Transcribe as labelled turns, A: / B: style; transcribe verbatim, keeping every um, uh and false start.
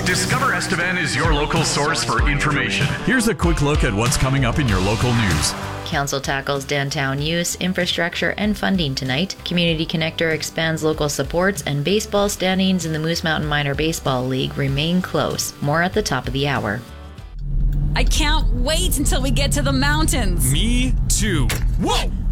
A: Discover Estevan is your local source for information. Here's a quick look at what's coming up in your local news.
B: Council tackles downtown use, infrastructure, and funding tonight. Community Connector expands local supports, and baseball standings in the Moose Mountain Minor Baseball League remain close. More at the top of the hour.
C: I can't wait until we get to the mountains.
D: Me too. Whoa!